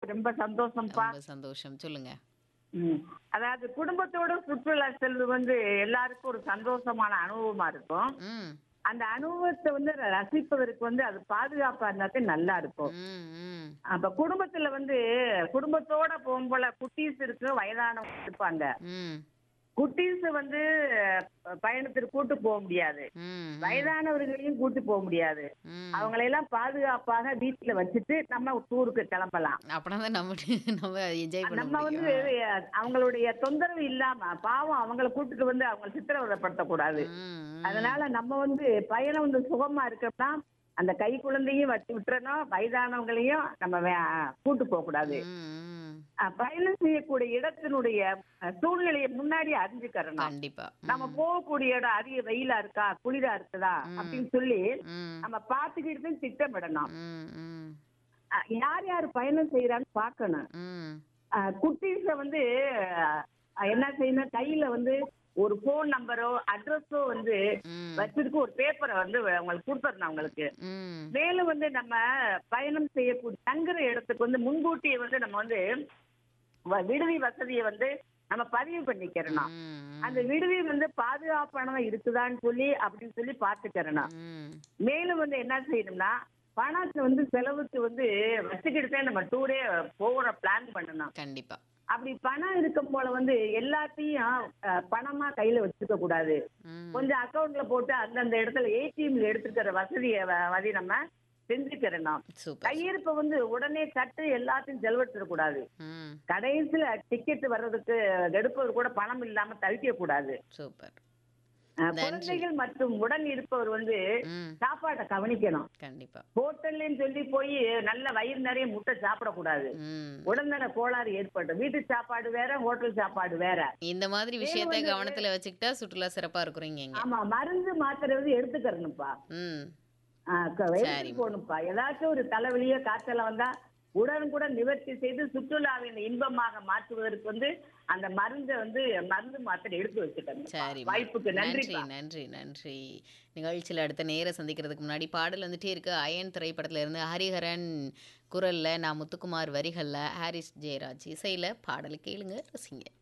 ரொம்ப சந்தோஷம்ப்பா. ரொம்ப சந்தோஷம். சொல்லுங்க. ம். அதாவது குடும்பத்தோட சுற்றுலா செல்வது வந்து எல்லாருக்கும் ஒரு சந்தோஷமான அனுபவமா இருக்கும். ம். அந்த அனுபவத்த வந்து ரசிப்பதற்கு வந்து அது பாதுகாப்பா இருந்தாத்தே நல்லா இருக்கும். ம். ம். அப்ப குடும்பத்துல வந்து குடும்பத்தோட போகும்போல குட்டீஸ் இருக்கு, வயதானவங்க இருப்பாங்க. ம். குட்டீஸ் வந்து பயணத்திற்கு கூட்டு போக முடியாது. ம். ம். வயதானவர்களையும் கூட்டு போக முடியாது. ம். அவங்களையெல்லாம் பாதுகாப்பாக வீட்ல வச்சுட்டு நம்ம டூருக்கு கிளம்பலாம். அப்பனா தான் நம்ம என்ஜாய் பண்ண நம்ம வந்து முடியும். அவங்களுடைய தொந்தரவு இல்லாம பாவம் அவங்கள கூட்டிட்டு வந்து அவங்க சித்திரவதைப்படுத்தக்கூடாது. ம். ம். அதனால நம்ம வந்து பயணம் வந்து சுகமா இருக்கணும்னா அந்த கை குழந்தையும் வச்சு விட்டுறணும், வயதானவங்களையும் நம்ம கூட்டு போக கூடாது. ம். ம். பயணம் செய்யக்கூடிய இடத்தினுடைய சூழ்நிலையை முன்னாடி அறிஞ்சுக்கிறணும். கண்டிப்பா. நம்ம ம். போகக்கூடிய இடம் அதிக வெயிலா இருக்கா, குளிரா இருக்குதா ம். அப்படின்னு சொல்லி ம். நம்ம பார்த்துக்கிட்டு தான் திட்டமிடணும். ம். ம். யார் யார் பயணம் செய்யறான்னு பார்க்கணும். ம். குட்டீஸ வந்து என்ன செய்யணும், கையில வந்து ஒரு போன் நம்பரோ அட்ரஸோ வந்து ம். வச்சிருக்க ஒரு பேப்பரை வந்து உங்களுக்கு கொடுத்துடணும் அவங்களுக்கு. ம். மேலும் வந்து நம்ம பயணம் செய்யக்கூடிய தங்குற இடத்துக்கு வந்து முன்கூட்டியே வந்து நம்ம வந்து விடுதி வசதியை வந்து நம்ம பதிவு பண்ணிக்கிறணும். ம். அந்த விடுதி வந்து பாதுகாப்பானதா இருக்குதான்னு சொல்லி அப்படின்னு சொல்லி பார்த்துக்கிறணும். ம். மேலும் வந்து என்ன செய்யணும்னா பணத்தை வந்து செலவுக்கு வந்து வச்சுக்கிட்டு தான் நம்ம டூரே போகிற பிளான் பண்ணணும். கண்டிப்பா. அப்படி பணம் இருக்கும் போல வந்து எல்லாத்தையும் பணமா கையில வச்சுக்க கூடாது. ம். கொஞ்சம் அக்கவுண்ட்ல போட்டு அந்தந்த இடத்துல ஏடிஎம்ல எடுத்துக்கிற வசதியை வந்து நம்ம செஞ்சுக்கிறணும். சூப்பர். கையிருப்பை வந்து உடனே தட்டு எல்லாத்தையும் செலவழிச்சிடக்கூடாது. ம். கடைசியில டிக்கெட் வர்றதுக்கு எடுப்பவர் கூட பணம் இல்லாம தவிக்க கூடாது. சூப்பர். நன்றி. குழந்தைகள் மற்றும் உடன் இருப்பவர் வந்து ம். சாப்பாட்டை கவனிக்கணும். கண்டிப்பா. ஹோட்டல்ல சொல்லி போய் நல்ல வயிறு நிறைய முட்டை சாப்பிடக்கூடாது. ம். உடல்நல கோளாறு ஏற்படும். வீட்டு சாப்பாடு வேற, ஹோட்டல் சாப்பாடு வேற. இந்த மாதிரி மேலும் விஷயத்த வந்து கவனத்துல வச்சுக்கிட்டா சுற்றுலா சிறப்பா இருக்குறீங்க. ஆமா, மருந்து மாத்திரை வந்து எடுத்துக்கிறணும்ப்பா. ம். எடுத்துட்டு சரிம்மா. போகணும்ப்பா. ஏதாச்சும் ஒரு தலைவலியோ காய்ச்சல வந்தா உடனுக்குடன் நிவர்த்தி செய்து சுற்றுலாவின் இன்பமாக மாற்றுவதற்கு வந்து அந்த மருந்தை வந்து மருந்து மாத்திரை எடுத்து வச்சுக்கணும். சரிம்மா. வாய்ப்புக்கு நன்றி, நன்றிப்பா. நன்றி, நன்றி. நிகழ்ச்சியில அடுத்த நேர சந்திக்கிறதுக்கு முன்னாடி பாடல் வந்துட்டே இருக்கு. அயன் திரைப்படத்துல இருந்து ஹரிஹரன் குரல்ல, நான் முத்துக்குமார் வரிகள்ல, ஹாரிஸ் ஜெயராஜ் இசையில பாடல் கேளுங்க, ரசிங்க.